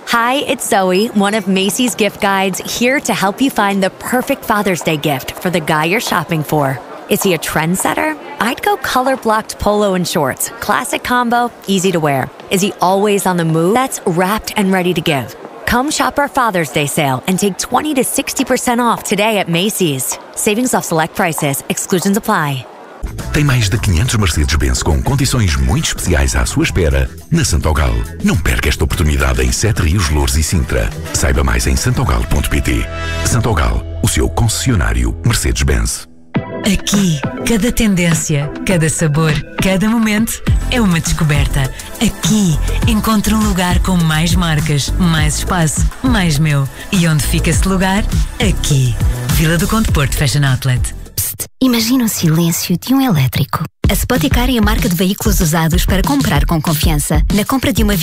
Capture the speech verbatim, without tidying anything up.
Hi, it's Zoe, one of Macy's gift guides, here to help you find the perfect Father's Day gift for the guy you're shopping for. Is he a trendsetter? I'd go color-blocked polo and shorts. Classic combo, easy to wear. Is he always on the move? That's wrapped and ready to give. Come shop our Father's Day sale and take twenty to sixty percent off today at Macy's. Savings off select prices. Exclusions apply. Tem mais de quinhentos Mercedes-Benz com condições muito especiais à sua espera na Santogal. Não perca esta oportunidade em Sete Rios, Loures e Sintra. Saiba mais em santogal ponto pt. Santogal, o seu concessionário Mercedes-Benz. Aqui, cada tendência, cada sabor, cada momento é uma descoberta. Aqui, encontro um lugar com mais marcas, mais espaço, mais meu. E onde fica esse lugar? Aqui. Vila do Conde Porto Fashion Outlet. Psst, imagina o silêncio de um elétrico. A Spoticar é a marca de veículos usados para comprar com confiança. Na compra de uma